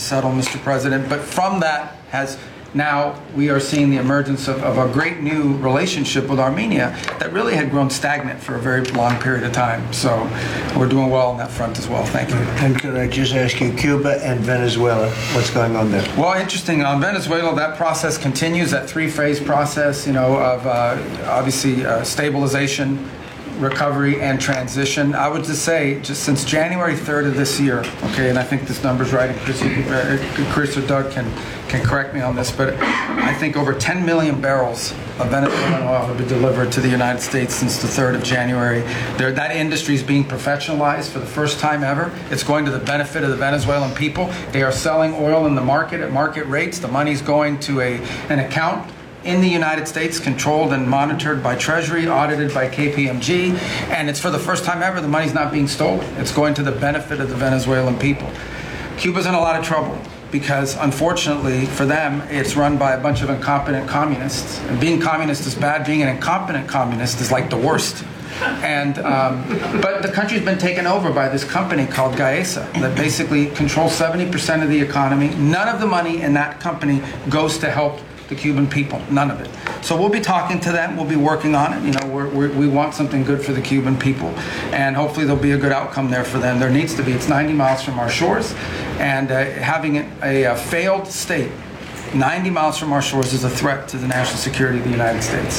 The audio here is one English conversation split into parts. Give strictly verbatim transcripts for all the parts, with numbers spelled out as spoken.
settle, Mister President. But from that has now we are seeing the emergence of, of a great new relationship with Armenia that really had grown stagnant for a very long period of time. So we're doing well on that front as well. Thank you. And could I just ask you, Cuba and Venezuela, what's going on there? Well, interesting. On Venezuela, that process continues, that three-phase process, you know, of uh, obviously uh, stabilization, recovery, and transition. I would just say, just since January third of this year, okay, and I think this number's right, and Chris, uh, Chris or Doug can, can correct me on this, but I think over ten million barrels of Venezuelan oil have been delivered to the United States since the third of January. There, that industry is being professionalized for the first time ever. It's going to the benefit of the Venezuelan people. They are selling oil in the market at market rates. The money's going to a, an account in the United States, controlled and monitored by Treasury, audited by K P M G, and it's for the first time ever the money's not being stolen. It's going to the benefit of the Venezuelan people. Cuba's in a lot of trouble because, unfortunately for them, it's run by a bunch of incompetent communists. And being communist is bad. Being an incompetent communist is like the worst. And um, but the country's been taken over by this company called Gaesa that basically controls seventy percent of the economy. None of the money in that company goes to help the Cuban people, none of it. So we'll be talking to them, we'll be working on it. You know, we're, we're, we want something good for the Cuban people, and hopefully there'll be a good outcome there for them. There needs to be. It's ninety miles from our shores, and uh, having a, a failed state ninety miles from our shores is a threat to the national security of the United States.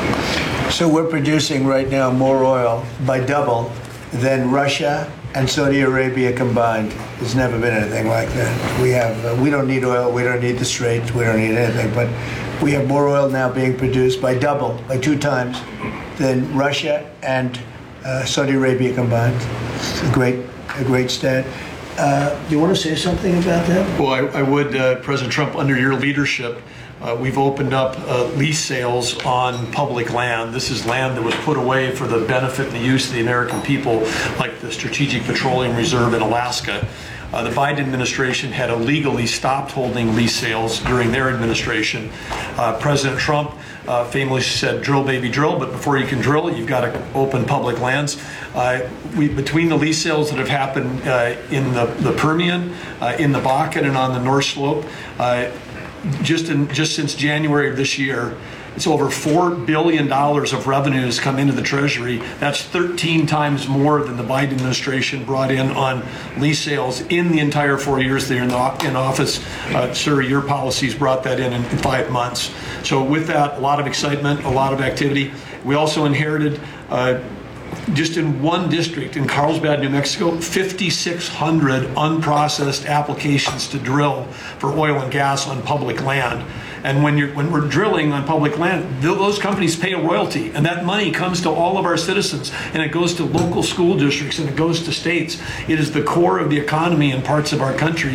So we're producing right now more oil by double than Russia and Saudi Arabia combined. There's never been anything like that. We have, uh, we don't need oil, we don't need the Straits, we don't need anything, but we have more oil now being produced by double, by two times, than Russia and uh, Saudi Arabia combined. It's a great, a great stat. Uh, do you want to say something about that? Well, I, I would, uh, President Trump, under your leadership, Uh, we've opened up uh, lease sales on public land. This is land that was put away for the benefit and the use of the American people, like the Strategic Petroleum Reserve in Alaska. Uh, the Biden administration had illegally stopped holding lease sales during their administration. Uh, President Trump uh, famously said, drill, baby, drill, but before you can drill, you've got to open public lands. Uh, we, between the lease sales that have happened uh, in the, the Permian, uh, in the Bakken, and on the North Slope, uh, Just in just since January of this year, it's over four billion dollars of revenues come into the Treasury. That's thirteen times more than the Biden administration brought in on lease sales in the entire four years they're in, the, in office. Uh, sir, your policies brought that in, in in five months. So with that, a lot of excitement, a lot of activity. We also inherited uh, just in one district in Carlsbad, New Mexico, fifty-six hundred unprocessed applications to drill for oil and gas on public land. And when you're when we're drilling on public land, those companies pay a royalty, and that money comes to all of our citizens, and it goes to local school districts, and it goes to states. It is the core of the economy in parts of our country.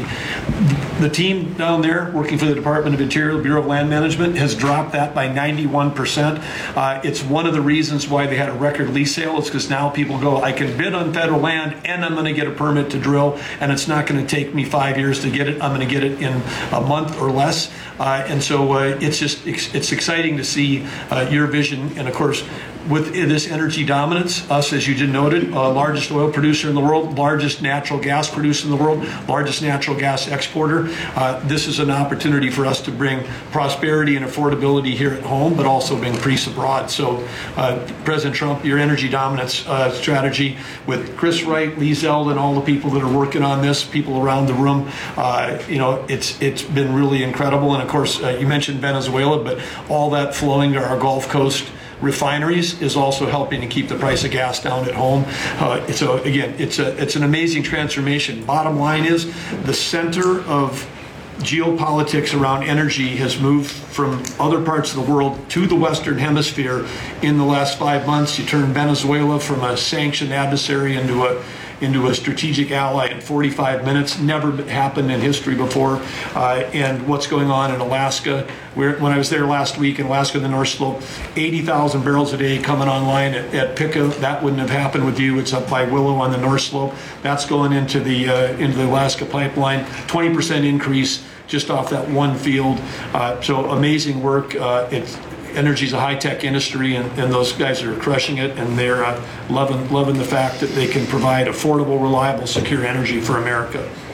The team down there working for the Department of Interior, Bureau of Land Management, has dropped that by ninety-one percent. Uh, it's one of the reasons why they had a record lease sale. It's because now people go, I can bid on federal land and I'm going to get a permit to drill, and it's not going to take me five years to get it. I'm going to get it in a month or less. Uh, and so uh, it's just it's exciting to see uh, your vision, and of course, with this energy dominance, us, as you just noted, uh, largest oil producer in the world, largest natural gas producer in the world, largest natural gas exporter. Uh, this is an opportunity for us to bring prosperity and affordability here at home, but also increase abroad. So, uh, President Trump, your energy dominance uh, strategy with Chris Wright, Lee Zeldin, and all the people that are working on this, people around the room, uh, you know, it's it's been really incredible. And of course, uh, you mentioned Venezuela, but all that flowing to our Gulf Coast refineries is also helping to keep the price of gas down at home. Uh, so again, it's a it's an amazing transformation. Bottom line is, the center of geopolitics around energy has moved from other parts of the world to the Western Hemisphere in the last five months. You turn Venezuela from a sanctioned adversary into a into a strategic ally in forty-five minutes. Never happened in history before. Uh, and what's going on in Alaska, where, when I was there last week in Alaska, the North Slope, eighty thousand barrels a day coming online at, at Pico. That wouldn't have happened with you. It's up by Willow on the North Slope. That's going into the, uh, into the Alaska pipeline. twenty percent increase just off that one field. Uh, so amazing work. Uh, it's, energy is a high-tech industry, and, and those guys are crushing it, and they're uh, loving loving the fact that they can provide affordable, reliable, secure energy for America.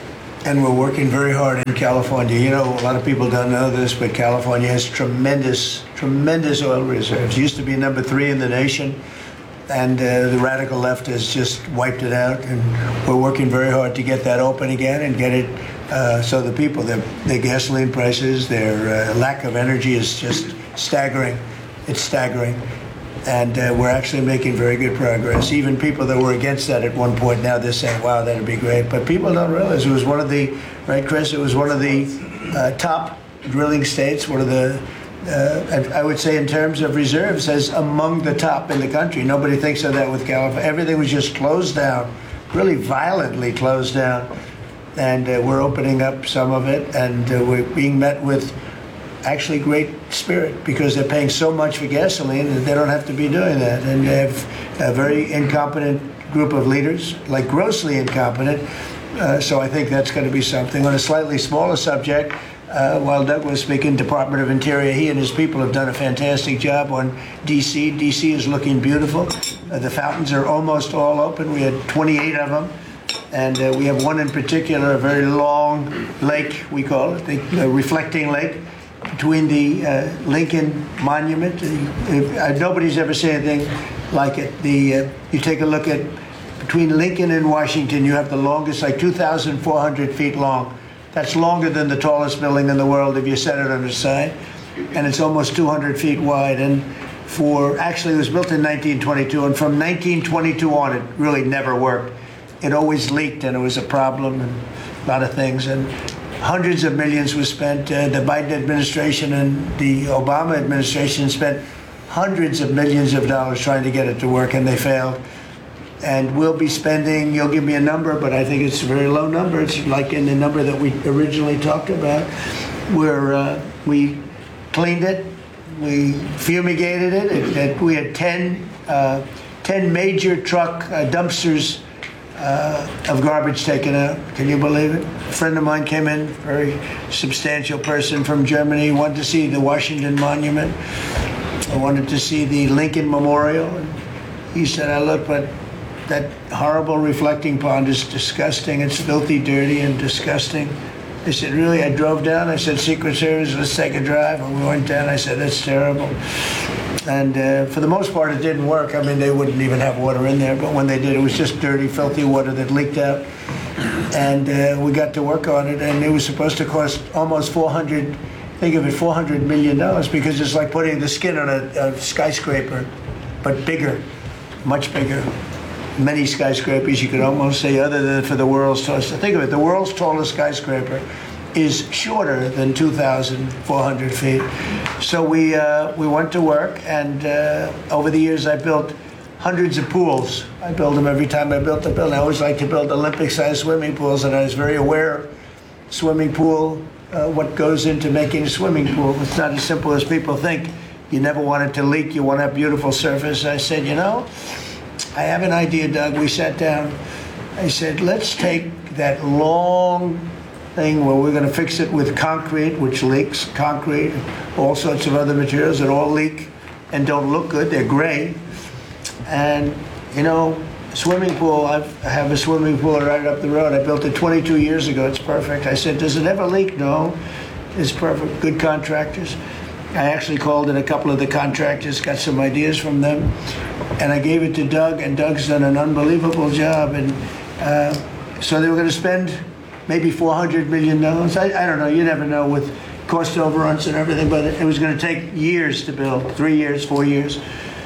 and we're working very hard in California. You know, a lot of people don't know this, but California has tremendous, tremendous oil reserves. Used to be number three in the nation, and uh, the radical left has just wiped it out. And we're working very hard to get that open again and get it uh, so the people, their, their gasoline prices, their uh, lack of energy is just staggering. It's staggering. And uh, we're actually making very good progress. Even people that were against that at one point, now they're saying, wow, that'd be great. But people don't realize it was one of the, right, Chris, it was one of the uh, top drilling states, one of the, uh, I would say in terms of reserves, as among the top in the country. Nobody thinks of that with California. Everything was just closed down, really violently closed down. And uh, we're opening up some of it, and uh, we're being met with actually great spirit, because they're paying so much for gasoline that they don't have to be doing that. And they have a very incompetent group of leaders, like grossly incompetent. Uh, so I think that's going to be something. On a slightly smaller subject, uh, while Doug was speaking, Department of Interior, he and his people have done a fantastic job on D C. D C is looking beautiful. Uh, the fountains are almost all open. We had twenty-eight of them. And uh, we have one in particular, a very long lake, we call it, the uh, reflecting lake, between the uh, Lincoln Monument. Uh, uh, nobody's ever seen anything like it. The uh, you take a look at between Lincoln and Washington, you have the longest, like two thousand four hundred feet long. That's longer than the tallest building in the world if you set it on its side, and it's almost two hundred feet wide. And for actually, it was built in nineteen twenty-two, and from nineteen twenty-two on, it really never worked. It always leaked, and it was a problem, and a lot of things. And hundreds of millions were spent. Uh, the Biden administration and the Obama administration spent hundreds of millions of dollars trying to get it to work, and they failed. And we'll be spending, you'll give me a number, but I think it's a very low number. It's like in the number that we originally talked about, where uh, we cleaned it, we fumigated it. it, it we had ten, uh, ten major truck uh, dumpsters Uh, of garbage taken out. Can you believe it? A friend of mine came in, very substantial person from Germany, wanted to see the Washington Monument. I wanted to see the Lincoln Memorial. And he said, I look, but that horrible reflecting pond is disgusting. It's filthy, dirty, and disgusting. I said, really? I drove down. I said, Secret Service, let's take a drive. And we went down. I said, that's terrible. And uh, for the most part, it didn't work. I mean, they wouldn't even have water in there. But when they did, it was just dirty, filthy water that leaked out. And uh, we got to work on it. And it was supposed to cost almost four hundred, think of it, four hundred million dollars, because it's like putting the skin on a, a skyscraper, but bigger, much bigger. Many skyscrapers, you could almost say, other than for the world's tallest. Think of it, the world's tallest skyscraper is shorter than two thousand four hundred feet. So we uh, we went to work, and uh, over the years I built hundreds of pools. I build them every time I built a building. I always like to build Olympic-sized swimming pools, and I was very aware swimming pool, uh, what goes into making a swimming pool. It's not as simple as people think. You never want it to leak. You want to have beautiful surface. I said, you know, I have an idea, Doug. We sat down. I said, let's take that long thing where we're going to fix it with concrete, which leaks, concrete, all sorts of other materials that all leak and don't look good. They're gray. And, you know, swimming pool, I've, I have a swimming pool right up the road. I built it twenty-two years ago. It's perfect. I said, does it ever leak? No. It's perfect. Good contractors. I actually called in a couple of the contractors, got some ideas from them, and I gave it to Doug, and Doug's done an unbelievable job. And uh, so they were going to spend maybe four hundred million dollars. I, I don't know. You never know with cost overruns and everything, but it was going to take years to build, three years, four years.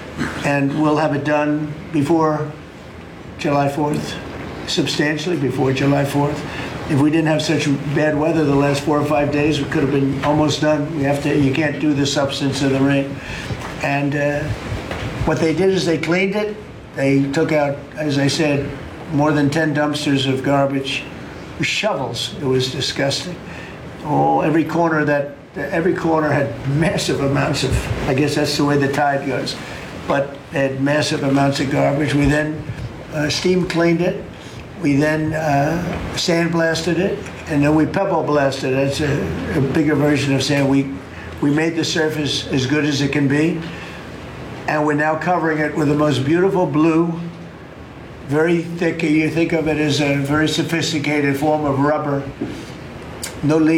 And we'll have it done before July fourth, substantially before July fourth. If we didn't have such bad weather the last four or five days, we could have been almost done. We have to, you can't do the substance of the rain. And uh, what they did is they cleaned it. They took out, as I said, more than ten dumpsters of garbage, shovels. It was disgusting. Oh, every corner that, every corner had massive amounts of, I guess that's the way the tide goes, but they had massive amounts of garbage. We then uh, steam cleaned it. We then uh, sandblasted it, and then we pebble blasted it. It's a, a bigger version of sand. We, we made the surface as good as it can be, and we're now covering it with the most beautiful blue very thick. You think of it as a very sophisticated form of rubber. No leak.